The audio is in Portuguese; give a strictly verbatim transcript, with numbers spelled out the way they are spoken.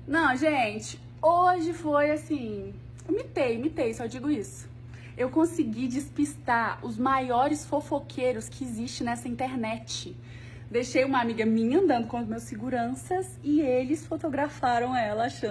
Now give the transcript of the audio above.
Não, gente, hoje foi assim... Imitei, imitei, só digo isso. Eu consegui despistar os maiores fofoqueiros que existe nessa internet. Deixei uma amiga minha andando com os meus seguranças e eles fotografaram ela achando